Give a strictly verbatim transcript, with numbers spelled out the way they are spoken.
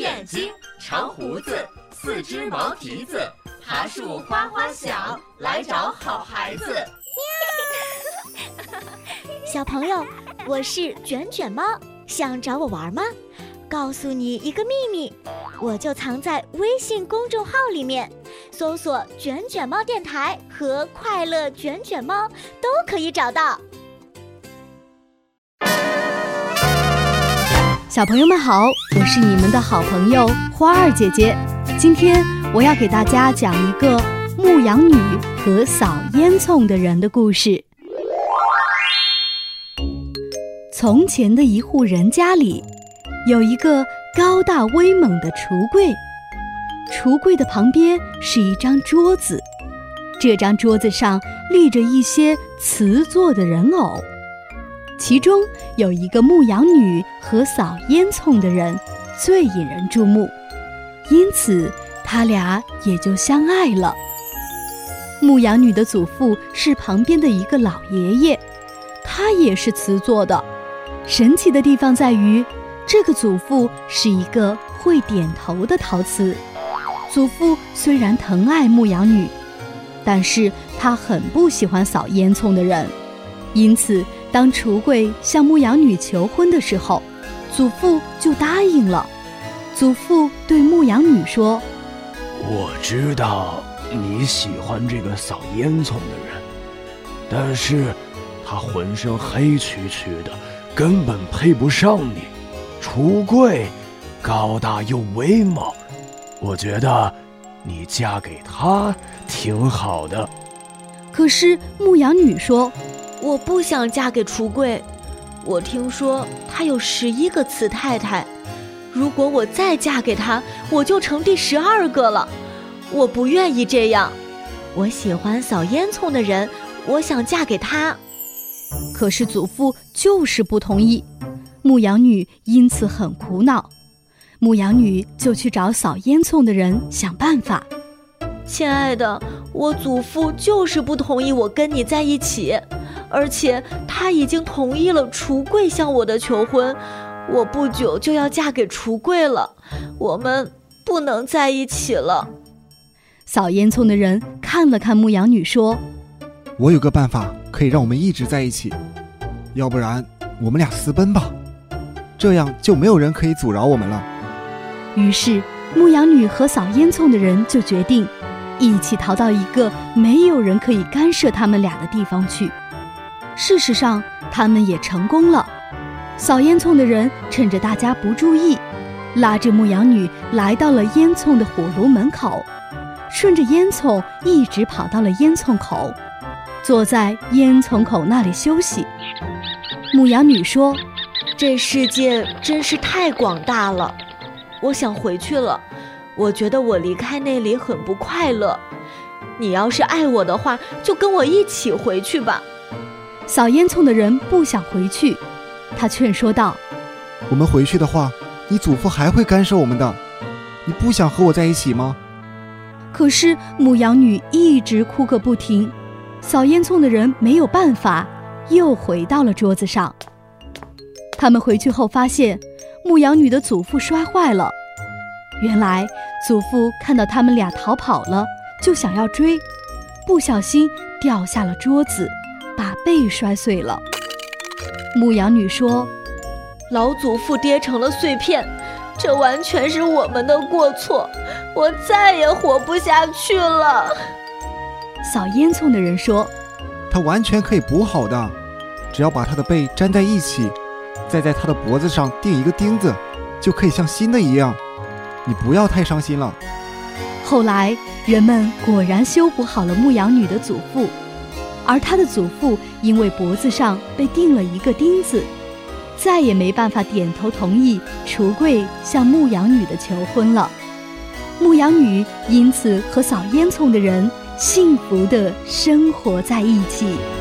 眼睛，长胡子，四只毛蹄子，爬树哗哗响，来找好孩子。 小朋友，我是卷卷猫，想找我玩吗？告诉你一个秘密，我就藏在微信公众号里面，搜索卷卷猫电台和快乐卷卷猫都可以找到。 小朋友们好，我是你们的好朋友花儿姐姐。今天我要给大家讲一个牧羊女和扫烟囱的人的故事。从前的一户人家里，有一个高大威猛的橱柜，橱柜的旁边是一张桌子，这张桌子上立着一些瓷做的人偶，其中有一个牧羊女和扫烟囱的人最引人注目，因此他俩也就相爱了。牧羊女的祖父是旁边的一个老爷爷，他也是瓷做的。神奇的地方在于，这个祖父是一个会点头的陶瓷。祖父虽然疼爱牧羊女，但是他很不喜欢扫烟囱的人，因此当橱柜向牧羊女求婚的时候，祖父就答应了。祖父对牧羊女说： 我知道你喜欢这个扫烟囱的人，但是他浑身黑黢黢的，根本配不上你。橱柜高大又威猛，我觉得你嫁给他挺好的。 可是牧羊女说： 我不想嫁给橱柜，我听说他有十一个瓷太太，如果我再嫁给他，我就成第十二个了。我不愿意这样，我喜欢扫烟囱的人，我想嫁给他。 可是祖父就是不同意，牧羊女因此很苦恼。牧羊女就去找扫烟囱的人想办法。 亲爱的，我祖父就是不同意我跟你在一起，而且他已经同意了橱柜向我的求婚，我不久就要嫁给橱柜了，我们不能在一起了。 扫烟囱的人看了看牧羊女说： 我有个办法可以让我们一直在一起，要不然我们俩私奔吧，这样就没有人可以阻挠我们了。 于是牧羊女和扫烟囱的人就决定一起逃到一个没有人可以干涉他们俩的地方去。事实上他们也成功了。扫烟囱的人趁着大家不注意，拉着牧羊女来到了烟囱的火炉门口，顺着烟囱一直跑到了烟囱口，坐在烟囱口那里休息。牧羊女说： 这世界真是太广大了，我想回去了，我觉得我离开那里很不快乐，你要是爱我的话，就跟我一起回去吧。 扫烟囱的人不想回去，他劝说道： 我们回去的话，你祖父还会干涉我们的，你不想和我在一起吗？ 可是牧羊女一直哭个不停，扫烟囱的人没有办法，又回到了桌子上。他们回去后发现牧羊女的祖父摔坏了，原来祖父看到他们俩逃跑了，就想要追，不小心掉下了桌子，把背摔碎了。牧羊女说： 老祖父跌成了碎片，这完全是我们的过错，我再也活不下去了。 扫烟囱的人说： 他完全可以补好的，只要把他的背粘在一起，再在他的脖子上钉一个钉子，就可以像新的一样，你不要太伤心了。 后来人们果然修补好了牧羊女的祖父，而他的祖父因为脖子上被钉了一个钉子，再也没办法点头同意橱柜向牧羊女的求婚了。牧羊女因此和扫烟囱的人幸福地生活在一起。